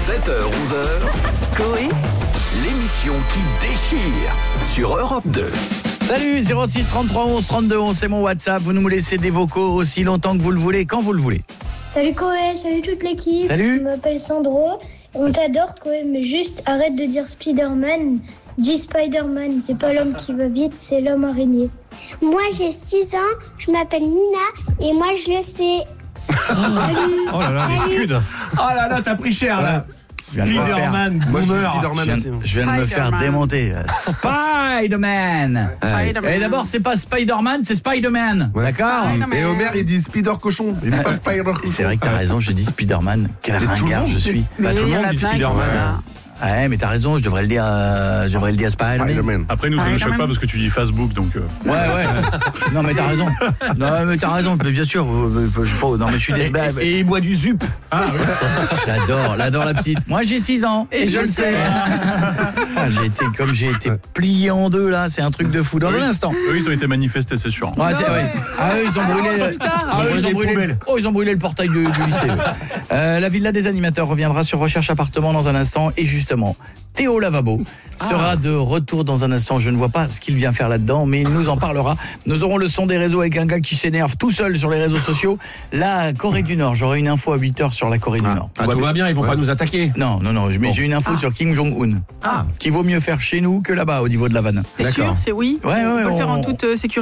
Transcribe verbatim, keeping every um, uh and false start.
sept heures onze heures, Coé, l'émission qui déchire sur Europe deux. Salut, zéro six trente-trois onze trente-deux onze, c'est mon WhatsApp. Vous nous laissez des vocaux aussi longtemps que vous le voulez, quand vous le voulez. Salut Coé, salut toute l'équipe. Salut. Je m'appelle Sandro. On t'adore Coé, mais juste arrête de dire Spider-Man. Dis Spider-Man, c'est pas l'homme qui va vite, c'est l'homme araignée. Moi j'ai six ans, je m'appelle Nina et moi je le sais. Salut. Oh là là, les scuds. Oh là là, t'as pris cher là. Spider-Man, Moi, je dis boomer. Spider-Man Je aussi. viens, je viens de me faire Spider-Man. démonter. Spider-Man. Spider-Man. Et d'abord, c'est pas Spider-Man, c'est Spider-Man. Ouais. D'accord. Spider-Man. Et Homer, il dit Spider-Cochon. Il dit pas Spider-Cochon. C'est vrai que t'as raison, je dis Spider-Man. Quel Mais tout le ringard monde je suis. Bah, tout le il y en monde a dit plein qui Spider-Man. font ça. Ouais, mais t'as raison, je devrais le dire, euh, je devrais le dire à Spider-Man. Spider-Man. Après, nous, ça ne choque Spider-Man. pas parce que tu dis Facebook, donc. euh, Ouais, ouais. Non, mais t'as raison. Non, mais t'as raison. Mais bien sûr, euh, je sais pas. Non, mais je suis désolé. Bah, bah, il boit du zup. J'adore, j'adore la petite. Moi, j'ai six ans et, je, le sais. Ah, j'ai été comme j'ai été plié en deux là, c'est un truc de fou. Dans un instant. Eux, ils ont été manifestés, c'est sûr. Ouais, c'est, Non, ouais. ouais. Ah, eux, ils ont brûlé. le- putain. Ah, eux, ils ont Les brûlé. poubelles. Oh, ils ont brûlé le portail du, du lycée. eux. Euh, la villa des animateurs reviendra sur Recherche Appartement dans un instant et justement, Théo Lavabo sera de retour dans un instant. Je ne vois pas ce qu'il vient faire là-dedans, mais il nous en parlera. Nous aurons le son des réseaux avec un gars qui s'énerve tout seul sur les réseaux sociaux. La Corée du Nord, j'aurai une info à huit heures sur la Corée du Nord. Ah, tout va bien, ils vont pas nous attaquer. Non, non, non, mais j'ai une info sur Kim Jong-un. Ah. Qui vaut mieux faire chez nous que là-bas au niveau de la vanne. C'est sûr, c'est oui. Ouais, ouais, on peut on- le faire en toute euh, sécurité.